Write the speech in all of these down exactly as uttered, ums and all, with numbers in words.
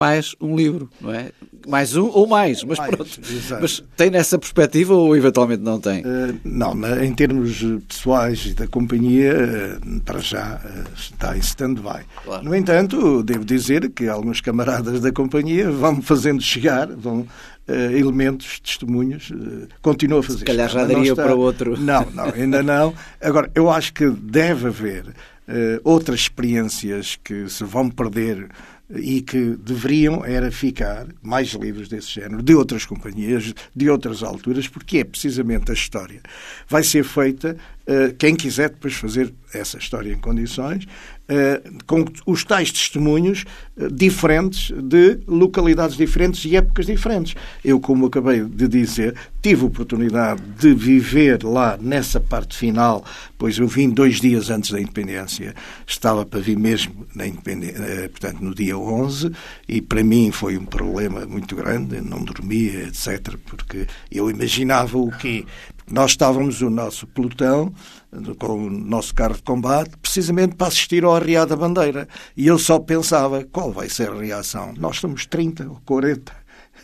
mais um livro, não é? Mais um ou mais, mas mais, pronto. Exato. Mas tem nessa perspectiva ou eventualmente não tem? Uh, não, em termos pessoais e da companhia, uh, para já uh, está em stand-by. Claro. No entanto, devo dizer que alguns camaradas da companhia vão fazendo chegar, vão uh, elementos, testemunhos, uh, continuam a fazer. Se calhar chegar, já daria está... para outro. Não, não, ainda não. Agora, eu acho que deve haver uh, outras experiências que se vão perder e que deveriam era ficar mais livros desse género, de outras companhias, de outras alturas, porque é precisamente a história. Vai ser feita, uh, quem quiser depois fazer essa história em condições, uh, com os tais testemunhos uh, diferentes de localidades diferentes e épocas diferentes. Eu, como acabei de dizer, tive a oportunidade de viver lá nessa parte final, pois eu vim dois dias antes da independência, estava para vir mesmo na independência, uh, portanto, no dia onze, e para mim foi um problema muito grande, não dormia, etcétera, porque eu imaginava o quê? Nós estávamos, o nosso pelotão, com o nosso carro de combate, precisamente para assistir ao arriar da bandeira. E eu só pensava, qual vai ser a reação? Nós somos trinta ou quarenta.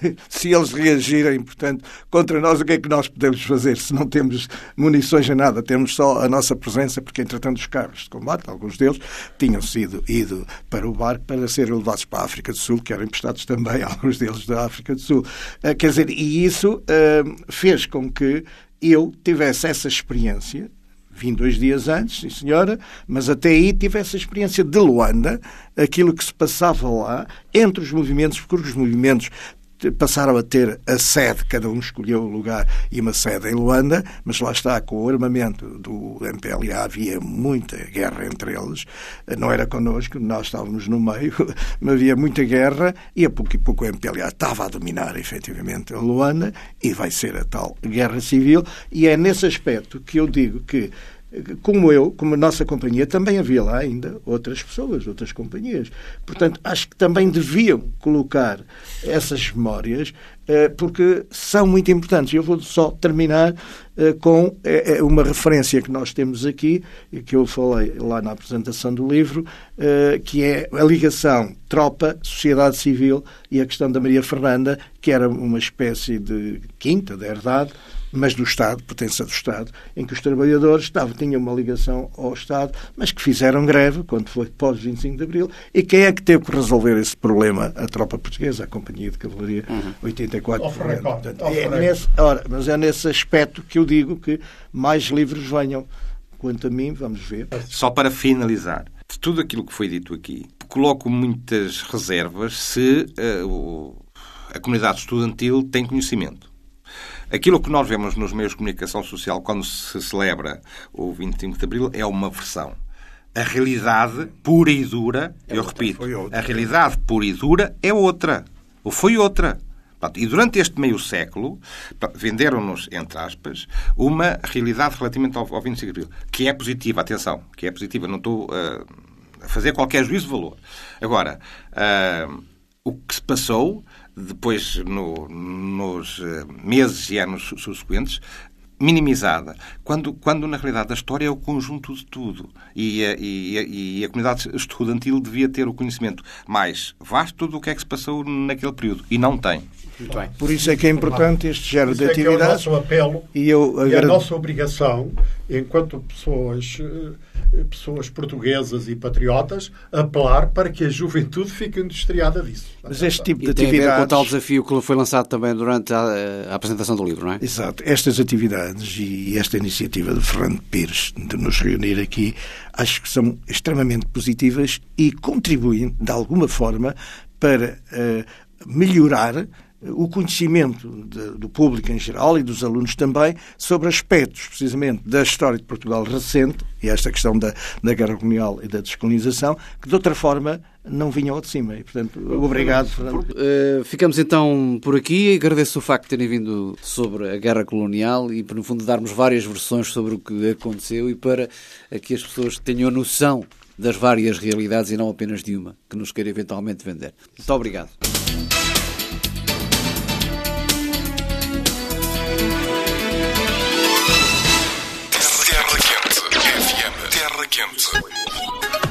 Se eles reagirem, portanto, contra nós, o que é que nós podemos fazer se não temos munições a nada? Temos só a nossa presença, porque, entretanto, os carros de combate, alguns deles, tinham sido ido para o barco para serem levados para a África do Sul, que eram emprestados também, alguns deles da África do Sul. Uh, quer dizer, e isso uh, fez com que eu tivesse essa experiência. Vim dois dias antes, sim senhora, mas até aí tive essa experiência de Luanda, aquilo que se passava lá, entre os movimentos, porque os movimentos passaram a ter a sede, cada um escolheu o lugar e uma sede em Luanda, mas lá está, com o armamento do M P L A havia muita guerra entre eles, não era connosco, nós estávamos no meio, mas havia muita guerra e a pouco e pouco o M P L A estava a dominar efetivamente a Luanda e vai ser a tal guerra civil, e é nesse aspecto que eu digo que, como eu, como a nossa companhia, também havia lá ainda outras pessoas, outras companhias. Portanto, acho que também deviam colocar essas memórias, porque são muito importantes. Eu vou só terminar com uma referência que nós temos aqui, e que eu falei lá na apresentação do livro, que é a ligação tropa-sociedade civil e a questão da Maria Fernanda, que era uma espécie de quinta, de herdade, mas do Estado, pertença do Estado, em que os trabalhadores estavam, tinham uma ligação ao Estado, mas que fizeram greve quando foi pós vinte e cinco de Abril. E quem é que teve que resolver esse problema? A tropa portuguesa, a Companhia de Cavalaria uhum. oitenta e quatro. Portanto, é nesse, ora, mas é nesse aspecto que eu digo que mais livros venham. Quanto a mim, vamos ver. Só para finalizar, de tudo aquilo que foi dito aqui, coloco muitas reservas se uh, a comunidade estudantil tem conhecimento. Aquilo que nós vemos nos meios de comunicação social quando se celebra o vinte e cinco de Abril é uma versão. A realidade pura e dura, é eu outra, repito, a realidade pura e dura é outra. Ou foi outra. E durante este meio século, venderam-nos, entre aspas, uma realidade relativamente ao vinte e cinco de Abril, que é positiva, atenção, que é positiva, não estou uh, a fazer qualquer juízo de valor. Agora, uh, o que se passou depois, no, nos meses e anos subsequentes, minimizada, quando, quando na realidade a história é o conjunto de tudo e a, e, a, e a comunidade estudantil devia ter o conhecimento mais vasto do que é que se passou naquele período, e não tem. Muito bem. Por isso é que é importante este género de atividades. É, é o nosso apelo e, eu, e a nossa obrigação, enquanto pessoas, pessoas portuguesas e patriotas, apelar para que a juventude fique industriada disso. Mas este tipo de e atividades... tem a ver com o tal desafio que foi lançado também durante a, a apresentação do livro, não é? Exato. Estas atividades e esta iniciativa de Fernando Pires de nos reunir aqui, acho que são extremamente positivas e contribuem, de alguma forma, para uh, melhorar o conhecimento de, do público em geral e dos alunos também sobre aspectos, precisamente, da história de Portugal recente e esta questão da, da guerra colonial e da descolonização, que de outra forma não vinham ao de cima. E, portanto, obrigado, Fernando. Uh, ficamos então por aqui. Agradeço o facto de terem vindo sobre a guerra colonial e, no fundo, darmos várias versões sobre o que aconteceu e para que as pessoas tenham noção das várias realidades e não apenas de uma, que nos queira eventualmente vender. Muito obrigado.